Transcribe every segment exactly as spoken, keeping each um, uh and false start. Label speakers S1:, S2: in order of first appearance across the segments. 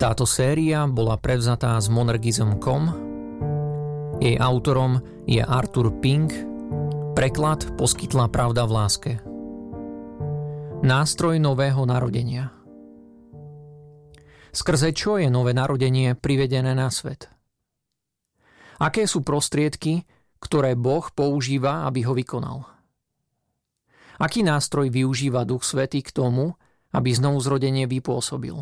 S1: Táto séria bola prevzatá z monergism bodka com. Jej autorom je Arthur Pink. Preklad poskytla Pravda v láske. Nástroj nového narodenia. Skrze čo je nové narodenie privedené na svet? Aké sú prostriedky, ktoré Boh používa, aby ho vykonal? Aký nástroj využíva Duch Svätý k tomu, aby znovuzrodenie vypôsobil?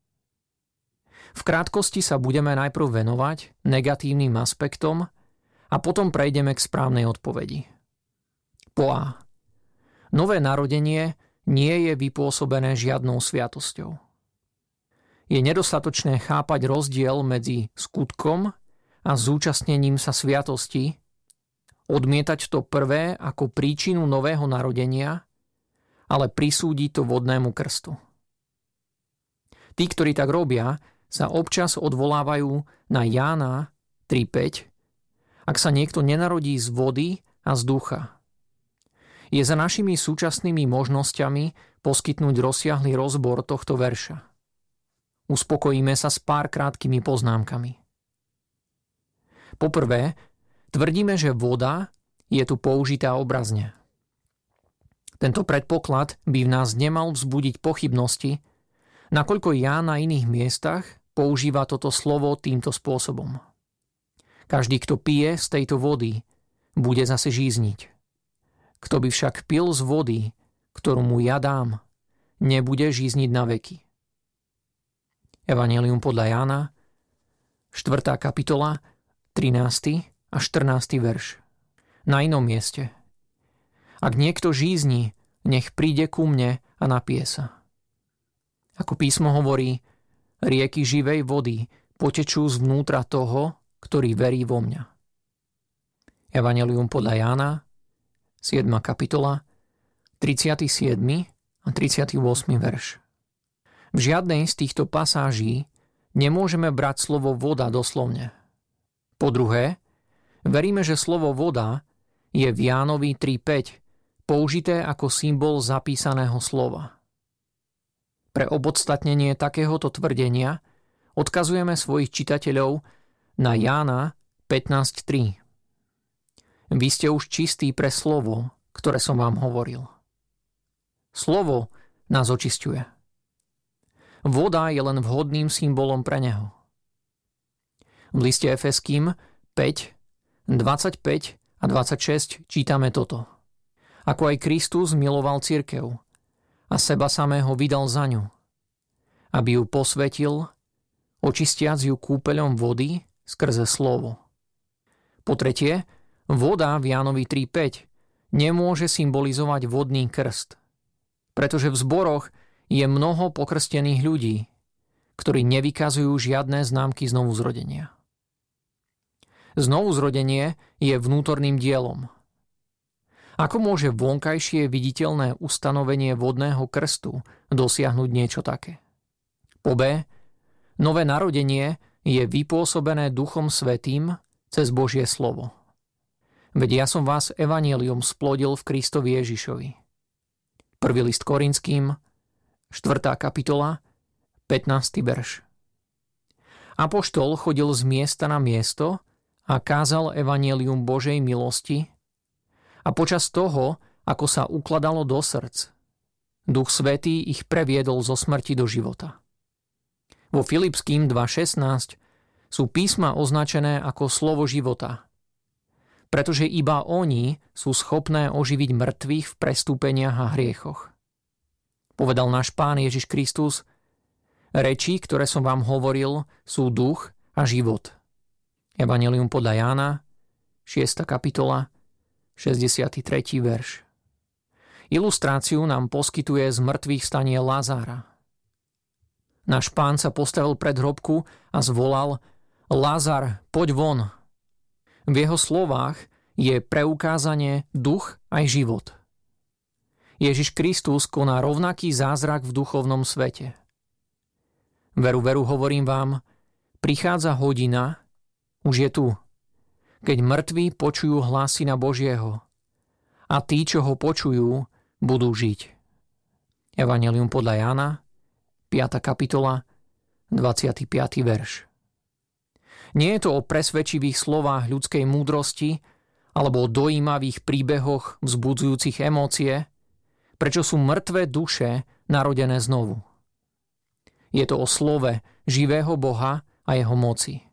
S1: V krátkosti sa budeme najprv venovať negatívnym aspektom a potom prejdeme k správnej odpovedi. Po A. Nové narodenie nie je vypôsobené žiadnou sviatosťou. Je nedostatočné chápať rozdiel medzi skutkom a zúčastnením sa sviatosti, odmietať to prvé ako príčinu nového narodenia, ale prisúdiť to vodnému krstu. Tí, ktorí tak robia, sa občas odvolávajú na Jána tri päť, ak sa niekto nenarodí z vody a z ducha. Je za našimi súčasnými možnosťami poskytnúť rozsiahly rozbor tohto verša. Uspokojíme sa s pár krátkými poznámkami. Poprvé, tvrdíme, že voda je tu použitá obrazne. Tento predpoklad by v nás nemal vzbudiť pochybnosti, nakoľko Ján na iných miestach používa toto slovo týmto spôsobom. Každý, kto pije z tejto vody, bude zase žízniť. Kto by však pil z vody, ktorú mu ja dám, nebude žízniť na veky. Evanjelium podľa Jána, štvrtá kapitola, trinásty a štrnásty verš. Na inom mieste. Ak niekto žízni, nech príde ku mne a napije sa. Ako písmo hovorí, rieky živej vody potečú zvnútra toho, ktorý verí vo mňa. Evanjelium podľa Jána, siedma kapitola, tridsiaty siedmy a tridsiaty ôsmy verš. V žiadnej z týchto pasáží nemôžeme brať slovo voda doslovne. Po druhé, veríme, že slovo voda je v Jánovi tri päť použité ako symbol zapísaného slova. Pre opodstatnenie takéhoto tvrdenia odkazujeme svojich čitateľov na Jána pätnásť tri. Vy ste už čistí pre slovo, ktoré som vám hovoril. Slovo nás očisťuje. Voda je len vhodným symbolom pre neho. V liste Efeským päť, dvadsaťpäť a dvadsaťšesť čítame toto. Ako aj Kristus miloval cirkev a seba samého vydal za ňu, aby ju posvetil, očistiac ju kúpeľom vody skrze slovo. Po tretie, voda v Jánovi tri päť nemôže symbolizovať vodný krst, pretože v zboroch je mnoho pokrstených ľudí, ktorí nevykazujú žiadne známky znovuzrodenia. Znovuzrodenie je vnútorným dielom. Ako môže vonkajšie viditeľné ustanovenie vodného krstu dosiahnuť niečo také? Po B. Nové narodenie je vypôsobené Duchom Svätým cez Božie slovo. Veď ja som vás evanjelium splodil v Kristovi Ježišovi. Prvý list Korinským, štvrtá kapitola, pätnásty verš. Apoštol chodil z miesta na miesto a kázal evanjelium Božej milosti a počas toho, ako sa ukladalo do srdc, Duch Svätý ich previedol zo smrti do života. Vo Filipským dva šestnásť sú písma označené ako slovo života, pretože iba oni sú schopné oživiť mŕtvych v prestúpeniach a hriechoch. Povedal náš Pán Ježiš Kristus, reči, ktoré som vám hovoril, sú duch a život. Evanjelium podľa Jána, šiesta kapitola, šesťdesiaty tretí verš. Ilustráciu nám poskytuje z mŕtvych stanie Lázára. Náš Pán sa postavil pred hrobku a zvolal: Lázar, poď von. V jeho slovách je preukázanie duch aj život. Ježiš Kristus koná rovnaký zázrak v duchovnom svete. Veru, veru, hovorím vám, prichádza hodina, už je tu, keď mŕtvi počujú hlas Syna Božieho a tí, čo ho počujú, budú žiť. Evanjelium podľa Jána, piata kapitola, dvadsiaty piaty verš. Nie je to o presvedčivých slovách ľudskej múdrosti alebo o dojímavých príbehoch vzbudzujúcich emócie, prečo sú mŕtve duše narodené znovu. Je to o slove živého Boha a jeho moci.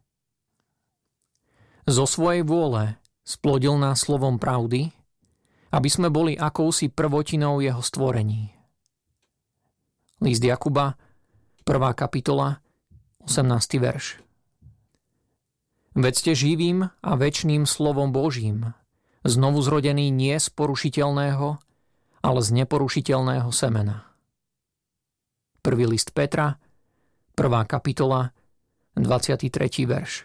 S1: Zo svojej vôle splodil nás slovom pravdy, aby sme boli akousi prvotinou jeho stvorení. List Jakuba, prvá kapitola, osemnásty verš. Veď ste živým a večným slovom Božím, znovu zrodený nie z porušiteľného, ale z neporušiteľného semena. Prvý list Petra, prvá kapitola, dvadsiaty tretí verš.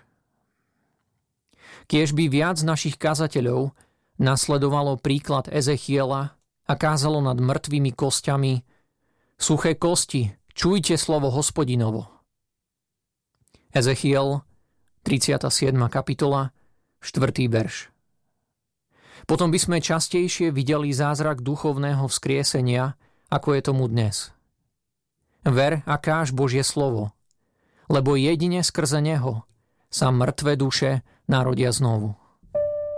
S1: Kiež by viac našich kazateľov nasledovalo príklad Ezechiela a kázalo nad mŕtvými kostiami: Suché kosti, čujte slovo Hospodinovo. Ezechiel, tridsiata siedma kapitola, štvrtý verš. Potom by sme častejšie videli zázrak duchovného vzkriesenia, ako je tomu dnes. Ver a káž Božie slovo, lebo jedine skrze neho sa mŕtve duše narodia znovu.